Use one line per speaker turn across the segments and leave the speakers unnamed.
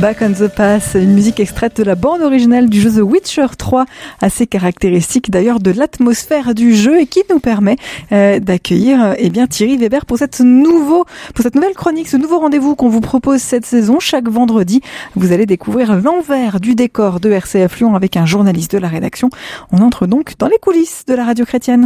Back on the Pass, une musique extraite de la bande originale du jeu The Witcher 3, assez caractéristique d'ailleurs de l'atmosphère du jeu et qui nous permet d'accueillir Thierry Weber pour cette nouvelle chronique, ce nouveau rendez-vous qu'on vous propose cette saison. Chaque vendredi, vous allez découvrir l'envers du décor de RCF Lyon avec un journaliste de la rédaction. On entre donc dans les coulisses de la radio chrétienne.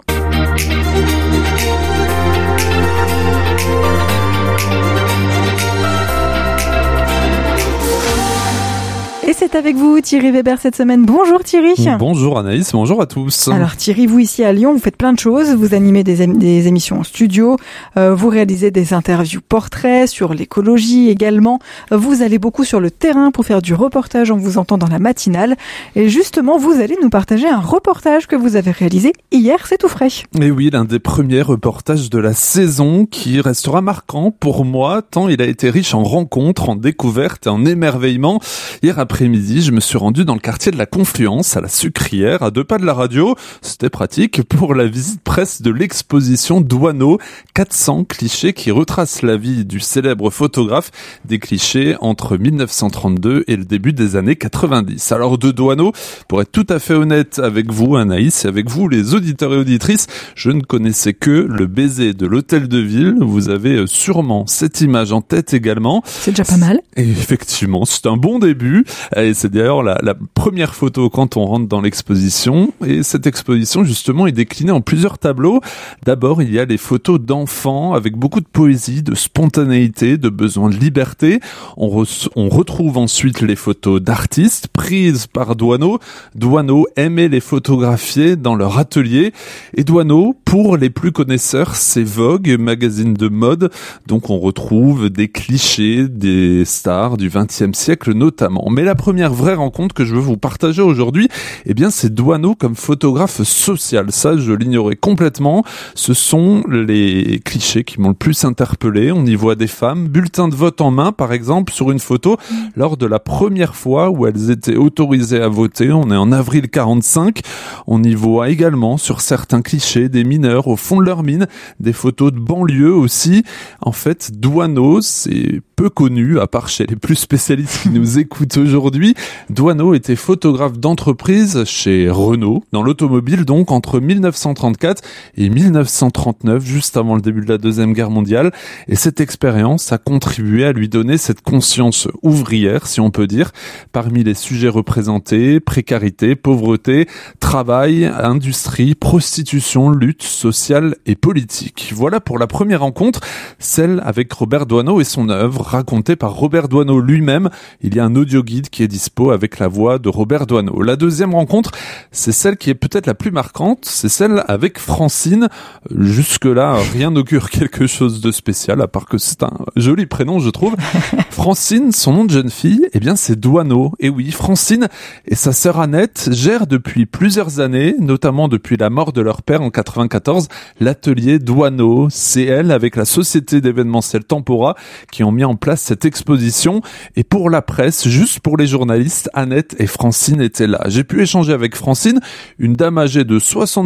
Et c'est avec vous Thierry Weber cette semaine. Bonjour Thierry.
Bonjour Anaïs, bonjour à tous.
Alors Thierry, vous ici à Lyon, vous faites plein de choses. Vous animez des émissions en studio, vous réalisez des interviews portraits sur l'écologie également. Vous allez beaucoup sur le terrain pour faire du reportage, on vous entend dans la matinale. Et justement, vous allez nous partager un reportage que vous avez réalisé hier, c'est tout frais.
Et oui, l'un des premiers reportages de la saison qui restera marquant pour moi, tant il a été riche en rencontres, en découvertes et en émerveillements. Hier après-midi, je me suis rendu dans le quartier de la Confluence, à la Sucrière, à 2 pas de la radio. C'était pratique pour la visite presse de l'exposition Doisneau, 400 clichés qui retracent la vie du célèbre photographe, des clichés entre 1932 et le début des années 90. Alors de Doisneau, pour être tout à fait honnête avec vous Anaïs et avec vous les auditeurs et auditrices, je ne connaissais que le baiser de l'hôtel de ville. Vous avez sûrement cette image en tête également.
C'est déjà pas mal.
Et effectivement, c'est un bon début. Et c'est d'ailleurs la première photo quand on rentre dans l'exposition. Et cette exposition, justement, est déclinée en plusieurs tableaux. D'abord, il y a les photos d'enfants avec beaucoup de poésie, de spontanéité, de besoin de liberté. On retrouve ensuite les photos d'artistes prises par Doisneau. Doisneau aimait les photographier dans leur atelier. Et Doisneau, pour les plus connaisseurs, c'est Vogue, magazine de mode. Donc on retrouve des clichés, des stars du XXe siècle notamment. Mais la première vraie rencontre que je veux vous partager aujourd'hui, c'est Doisneau comme photographe social. Ça, je l'ignorais complètement. Ce sont les clichés qui m'ont le plus interpellé. On y voit des femmes, bulletin de vote en main, par exemple, sur une photo, lors de la première fois où elles étaient autorisées à voter. On est en avril 45. On y voit également, sur certains clichés, des mineurs au fond de leur mine, des photos de banlieue aussi. En fait, Doisneau, c'est peu connu, à part chez les plus spécialistes qui nous écoutent aujourd'hui. Doisneau était photographe d'entreprise chez Renault, dans l'automobile donc, entre 1934 et 1939, juste avant le début de la Deuxième Guerre mondiale. Et cette expérience a contribué à lui donner cette conscience ouvrière, si on peut dire. Parmi les sujets représentés, précarité, pauvreté, travail, industrie, prostitution, lutte sociale et politique. Voilà pour la première rencontre, celle avec Robert Doisneau et son œuvre, racontée par Robert Doisneau lui-même. Il y a un audio guide qui est dispo avec la voix de Robert Doisneau. La deuxième rencontre, c'est celle qui est peut-être la plus marquante, c'est celle avec Francine. Jusque-là, rien n'augure quelque chose de spécial, à part que c'est un joli prénom, je trouve. Francine, son nom de jeune fille, c'est Doisneau. Et oui, Francine et sa sœur Annette gèrent depuis plusieurs années, notamment depuis la mort de leur père en 94, l'atelier Doisneau. C'est elle, avec la société d'événementiel Tempora, qui ont mis en place cette exposition. Et pour la presse, juste pour les journalistes, Annette et Francine étaient là. J'ai pu échanger avec Francine, une dame âgée de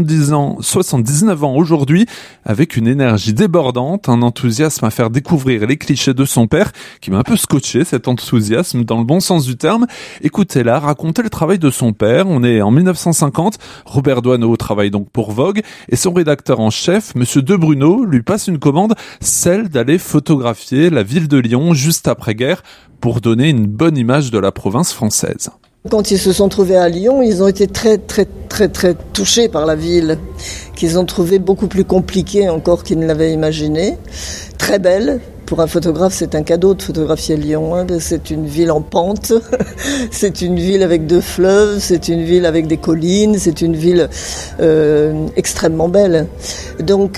79 ans aujourd'hui, avec une énergie débordante, un enthousiasme à faire découvrir les clichés de son père, qui m'a un peu scotché, cet enthousiasme, dans le bon sens du terme. Écoutez-la raconter le travail de son père. On est en 1950, Robert Doisneau travaille donc pour Vogue, et son rédacteur en chef, Monsieur De Bruno, lui passe une commande, celle d'aller photographier la ville de Lyon juste après-guerre, pour donner une bonne image de la province française.
Quand ils se sont trouvés à Lyon, ils ont été très touchés par la ville, qu'ils ont trouvé beaucoup plus compliquée encore qu'ils ne l'avaient imaginé. Très belle. Pour un photographe, c'est un cadeau de photographier Lyon. C'est une ville en pente, c'est une ville avec 2 fleuves, c'est une ville avec des collines, c'est une ville extrêmement belle. Donc,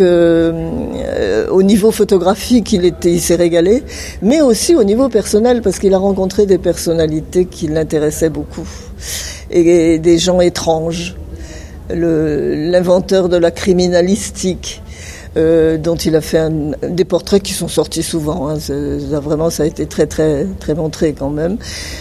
au niveau photographique, il s'est régalé, mais aussi au niveau personnel, parce qu'il a rencontré des personnalités qui l'intéressaient beaucoup, et des gens étranges. L'inventeur de la criminalistique, dont il a fait des portraits qui sont sortis souvent. Hein. Ça a été très très très montré quand même.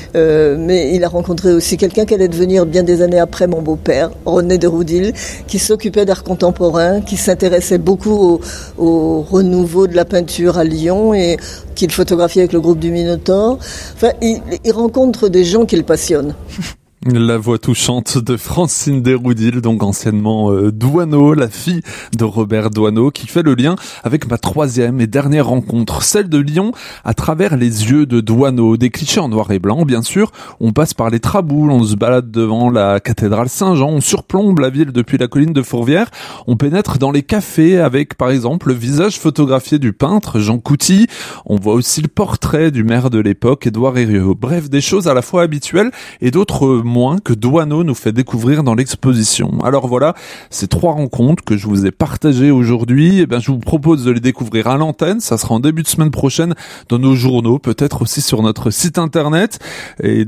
Mais il a rencontré aussi quelqu'un qui allait devenir bien des années après mon beau-père, René de Roudil, qui s'occupait d'art contemporain, qui s'intéressait beaucoup au renouveau de la peinture à Lyon et qu'il photographiait avec le groupe du Minotaure. Enfin, il rencontre des gens qui le passionnent.
La voix touchante de Francine Desroudil, donc anciennement Doisneau, la fille de Robert Doisneau, qui fait le lien avec ma troisième et dernière rencontre, celle de Lyon, à travers les yeux de Doisneau. Des clichés en noir et blanc, bien sûr. On passe par les Traboules, on se balade devant la cathédrale Saint-Jean, on surplombe la ville depuis la colline de Fourvière, on pénètre dans les cafés avec, par exemple, le visage photographié du peintre Jean Couty. On voit aussi le portrait du maire de l'époque, Édouard Herriot. Bref, des choses à la fois habituelles et d'autres moins que Doisneau nous fait découvrir dans l'exposition. Alors voilà, ces 3 rencontres que je vous ai partagées aujourd'hui, je vous propose de les découvrir à l'antenne. Ça sera en début de semaine prochaine dans nos journaux, peut-être aussi sur notre site internet, et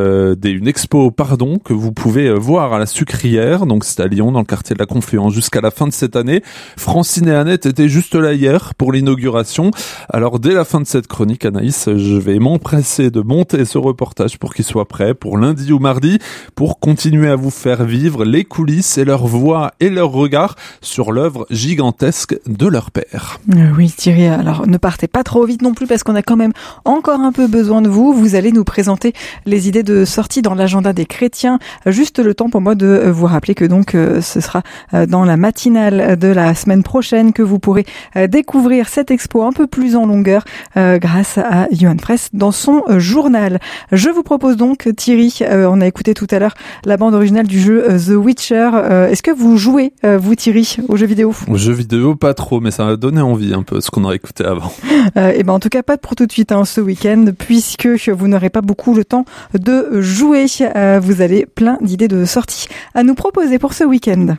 une expo, que vous pouvez voir à la Sucrière, donc c'est à Lyon, dans le quartier de la Confluence, jusqu'à la fin de cette année. Francine et Annette étaient juste là hier pour l'inauguration. Alors dès la fin de cette chronique, Anaïs, je vais m'empresser de monter ce reportage pour qu'il soit prêt pour lundi ou mardi, pour continuer à vous faire vivre les coulisses et leur voix et leur regard sur l'œuvre gigantesque de leur père.
Oui Thierry, alors ne partez pas trop vite non plus parce qu'on a quand même encore un peu besoin de vous. Vous allez nous présenter les idées de sortie dans l'agenda des chrétiens. Juste le temps pour moi de vous rappeler que donc ce sera dans la matinale de la semaine prochaine que vous pourrez découvrir cette expo un peu plus en longueur grâce à Johan Press dans son journal. Je vous propose donc Thierry, on a écouté tout à l'heure la bande originale du jeu The Witcher. Est-ce que vous jouez, vous Thierry, aux jeux vidéo ?
Aux jeux vidéo, pas trop, mais ça m'a donné envie un peu ce qu'on aurait écouté avant.
En tout cas, pas pour tout de suite ce week-end, puisque vous n'aurez pas beaucoup le temps de jouer. Vous avez plein d'idées de sorties à nous proposer pour ce week-end.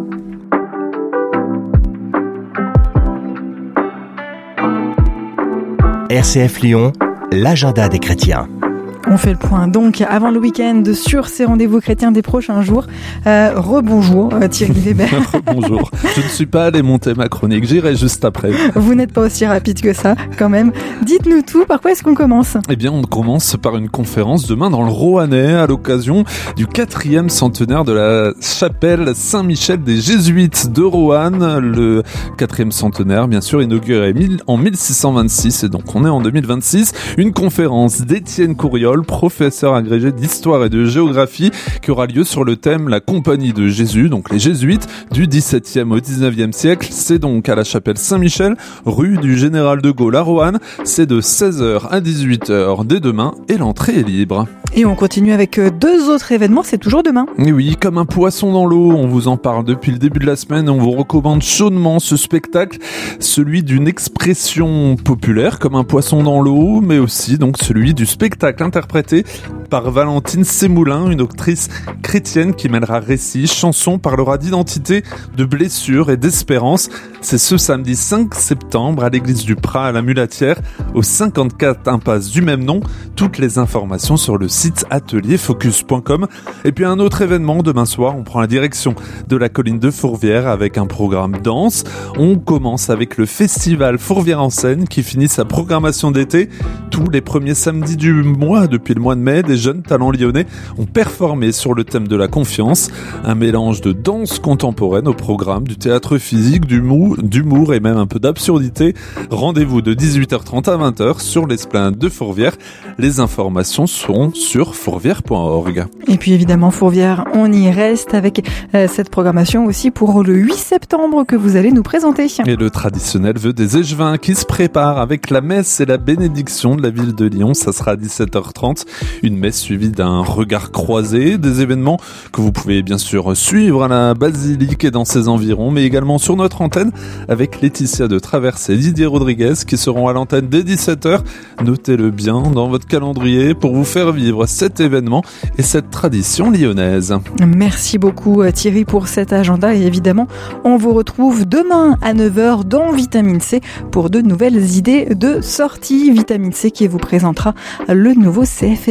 RCF Lyon, l'agenda des chrétiens.
On fait le point donc avant le week-end sur ces rendez-vous chrétiens des prochains jours. Rebonjour Thierry Weber.
Bonjour. Je ne suis pas allé monter ma chronique, j'irai juste après.
Vous n'êtes pas aussi rapide que ça quand même. Dites-nous tout, par quoi est-ce qu'on commence ?
Eh bien on commence par une conférence demain dans le Roannais à l'occasion du 4e centenaire de la chapelle Saint-Michel des Jésuites de Roanne. Le 4e centenaire bien sûr inauguré en 1626 et donc on est en 2026. Une conférence d'Étienne Courriol, professeur agrégé d'histoire et de géographie, qui aura lieu sur le thème La Compagnie de Jésus, donc les Jésuites, du XVIIe au XIXe siècle. C'est donc à la chapelle Saint-Michel, rue du Général de Gaulle à Roanne. C'est de 16h à 18h dès demain et l'entrée est libre.
Et on continue avec 2 autres événements, c'est toujours demain.
Et oui, comme un poisson dans l'eau, on vous en parle depuis le début de la semaine, on vous recommande chaudement ce spectacle, celui d'une expression populaire comme un poisson dans l'eau, mais aussi donc celui du spectacle interprété par Valentine Sémoulin, une autrice chrétienne qui mêlera récits, chansons, parlera d'identité, de blessures et d'espérance. C'est ce samedi 5 septembre à l'église du Prat à la Mulatière, au 54 impasse du même nom. Toutes les informations sur le site atelierfocus.com. Et puis un autre événement, demain soir, on prend la direction de la colline de Fourvière avec un programme danse. On commence avec le festival Fourvière en scène qui finit sa programmation d'été. Tous les premiers samedis du mois, depuis le mois de mai, des jeunes talents lyonnais ont performé sur le thème de la confiance. Un mélange de danse contemporaine au programme, du théâtre physique, d'humour et même un peu d'absurdité. Rendez-vous de 18h30 à 20h sur l'esplanade de Fourvière. Les informations seront sur fourvière.org.
Et puis évidemment Fourvière, on y reste avec cette programmation aussi pour le 8 septembre que vous allez nous présenter.
Et le traditionnel vœu des Échevins qui se prépare avec la messe et la bénédiction de la ville de Lyon. Ça sera à 17h30. Une messe suivie d'un regard croisé, des événements que vous pouvez bien sûr suivre à la basilique et dans ses environs, mais également sur notre antenne avec Laetitia de Travers et Didier Rodriguez qui seront à l'antenne dès 17h. Notez-le bien dans votre calendrier pour vous faire vivre cet événement et cette tradition lyonnaise.
Merci beaucoup Thierry pour cet agenda et évidemment on vous retrouve demain à 9h dans Vitamine C pour de nouvelles idées de sortie. Vitamine C qui vous présentera le nouveau CFRI ce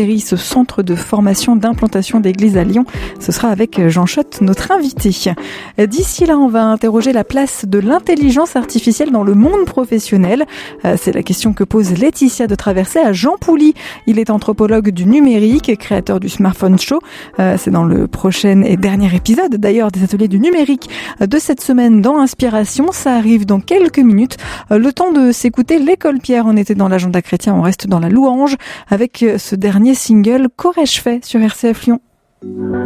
centre de formation d'implantation d'église à Lyon. Ce sera avec Jean Schott, notre invité. D'ici là, on va interroger la place de l'intelligence artificielle dans le monde professionnel. C'est la question que pose Laetitia de Traversée à Jean Pouly. Il est anthropologue du numérique, créateur du Smartphone Show. C'est dans le prochain et dernier épisode d'ailleurs des ateliers du numérique de cette semaine dans Inspiration. Ça arrive dans quelques minutes. Le temps de s'écouter l'École Pierre. On était dans l'agenda chrétien, on reste dans la louange avec ce dernier single Qu'aurais-je fait sur RCF Lyon.